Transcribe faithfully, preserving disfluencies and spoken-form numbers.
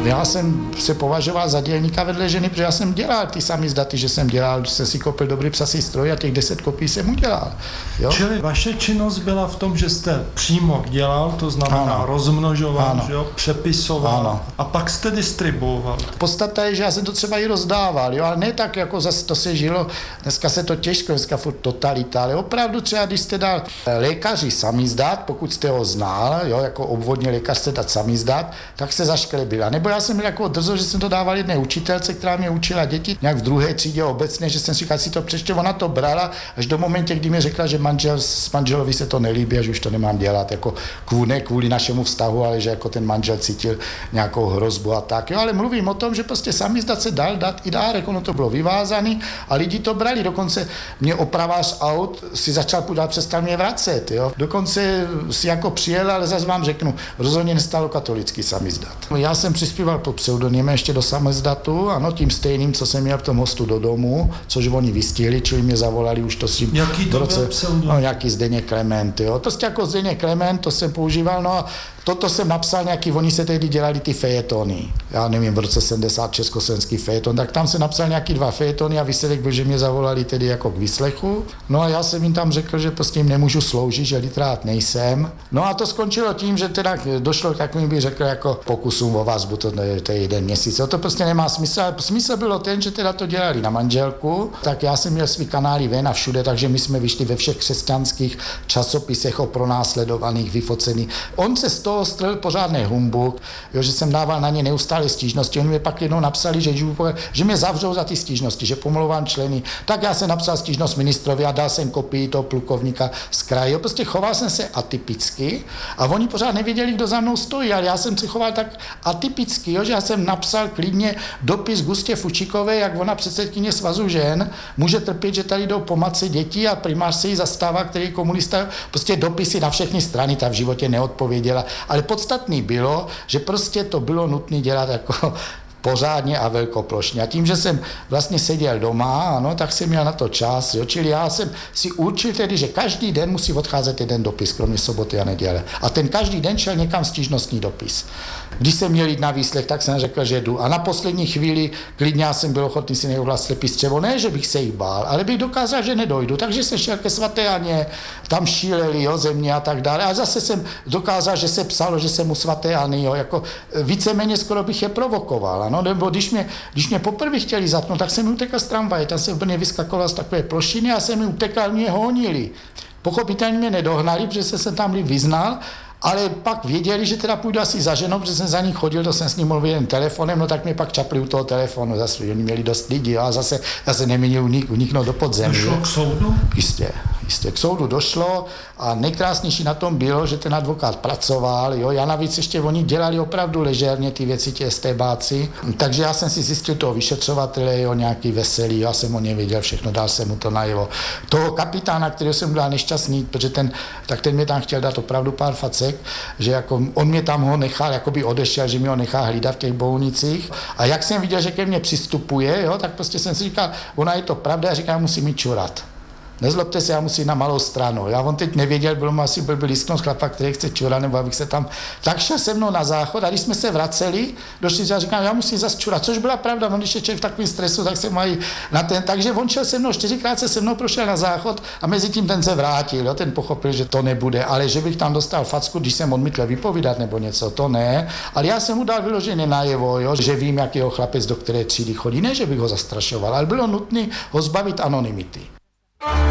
Já jsem se považoval za dělníka vedle ženy, protože já jsem dělal ty samizdaty, že jsem dělal, že jsem si koupil dobrý psasí stroj a těch deset kopií jsem udělal. Jo? Čili vaše činnost byla v tom, že jste přímo dělal, to znamená ano. rozmnožoval, ano. Že jo, přepisoval ano. a pak jste distribuoval. Podstata je, že já jsem to třeba i rozdával, jo? Ale ne tak, jako zase to se žilo, dneska se to těžko, dneska furt totalita, ale opravdu třeba, když jste dal lékaři samizdat, pokud jste ho znal, jo? Jako obvodní lékař jste dát samizdat, tak se zašklebila. Nebo já jsem měl jako drzo, že jsem to dával jedné učitelce, která mě učila děti nějak v druhé třídě obecně, že jsem si říkal, si to přečte, ona to brala až do momentě, kdy mi řekla, že manžel, s manželovi se to nelíbí a že už to nemám dělat, jako kvůli, ne kvůli našemu vztahu, ale že jako ten manžel cítil nějakou hrozbu a tak. Jo, ale mluvím o tom, že prostě samizdat se dal dát i dárek, ono to bylo vyvázaný a lidi to brali, dokonce mě opravář aut si začal podat, přestal mě vracet, jo. Dokonce si jako přijel, ale zase vám řeknu, rozhodně nestalo katolický samizdat. Já jsem přispíval pod pseudonymem ještě do samizdatu, ano, tím stejným, co jsem měl v tom hostu do domu, což oni vystihli, čili mě zavolali už to s tím. Jaký to roce, byl pseudonym? No, nějaký Zdeněk Klement, jo. Prostě jako Zdeněk Klement, to jsem používal, no a toto jsem napsal nějaký, oni se tehdy dělali ty fejetony, já nevím, v roce sedmdesát československý fejeton, tak tam se napsal nějaký dva fejetony a výsledek byl, že mě zavolali tedy jako k výslechu. No a já jsem jim tam řekl, že prostě jim nemůžu sloužit, že literát nejsem. No a to skončilo tím, že teda došlo k takovým, bych řekl, jako pokusům o vazbu, to, to je jeden měsíc. To prostě nemá smysl. Smysl bylo ten, že teda to dělali na manželku, tak já jsem měl svý kanály ven a všude, takže my jsme vyšli ve všech křesťanských časopisech o pronásledovaných, vyfocených. On se z toho strhl pořádný humbuk, jo, že jsem dával na ně neustále stížnosti. Oni mi pak jednou napsali, že, že mě zavřou za ty stížnosti, že pomlouvám členy. Tak já jsem napsal stížnost ministrovi a dal jsem kopii toho plukovníka z kraje. Prostě choval jsem se atypicky a oni pořád nevěděli, kdo za mnou stojí, ale já jsem se choval tak atypicky, jo, že já jsem napsal klidně dopis Gustě Fučíkové, jak ona předsedkyně Svazu žen může trpět, že tady jdou po matce děti a primář se jí zastává, který je komunista, prostě dopisy na všechny strany, ta v životě neodpověděla. Ale podstatný bylo, že prostě to bylo nutné dělat jako pořádně a velkoplošně. A tím, že jsem vlastně seděl doma, ano, tak jsem měl na to čas. Jo. Čili já jsem si určil tedy, že každý den musí odcházet jeden dopis, kromě soboty a neděle. A ten každý den šel někam stížnostní dopis. Když jsem měl jít na výslech, tak jsem řekl, že jdu. A na poslední chvíli klidně já jsem byl ochotný si neohlas slepý střevo. Ne, že bych se jich bál, ale bych dokázal, že nedojdu. Takže jsem šel ke svaté Aně, tam šíleli, jo, země a tak dále. A zase jsem dokázal, že se psalo, že jsem u svaté Any, jo, jako víceméně skoro bych je provokoval. Ano, nebo když mě, když mě poprvé chtěli zatnout, tak jsem mi utekl z tramvaje, tam jsem v Brně vyskakoval z takové plošiny a jsem mi utekal, mě honili. Pochopitelně mě nedohnali, protože jsem se tam vyznal, ale pak věděli, že teda půjdu asi za ženou, protože jsem za ní chodil, to jsem s ním mluvil jen telefonem, no tak mě pak čapli u toho telefonu, zase oni měli dost lidí a zase, zase neměli unik, uniknout do podzemí. Došlo k soudu? Jistě, jistě, k soudu došlo a nejkrásnější na tom bylo, že ten advokát pracoval, jo, já navíc ještě oni dělali opravdu ležérně ty věci, ti estébáci, takže já jsem si zjistil toho vyšetřovatele, jo, nějaký veselý, já jsem o něj věděl všechno, dal jsem mu to najevo. Toho kapitána, kterého jsem byl nešťastný, protože ten, tak ten mě tam chtěl dát opravdu pár facek, že jako on mě tam ho nechal, jako by odešel, že mi ho nechá hlídat v těch bounicích. A jak jsem viděl, že ke mně přistupuje, jo, tak prostě jsem si říkal, ona je to pravda, a říkám, musím mi čurat. Nezlobte se, já musím na malou stranu. Já on teď nevěděl, bylo mu asi blbý lísknout chlapa, který chce čurat, nebo abych se tam... Tak šel se mnou na záchod a když jsme se vraceli, došli a říkám, já musím zase čurat, což byla pravda, no když je člověk v takovém stresu, tak se mají na ten... Takže on šel se mnou, čtyřikrát se se mnou prošel na záchod a mezi tím ten se vrátil, jo, ten pochopil, že to nebude, ale že bych tam dostal facku, když jsem odmítl vypovídat nebo něco, to ne, ale já jsem mu dal vyloženě najevo, jo, že vím, jaký chlapec do které třídy chodí, ne, že bych ho zastrašoval, ale bylo nutné ho zbavit anonymity.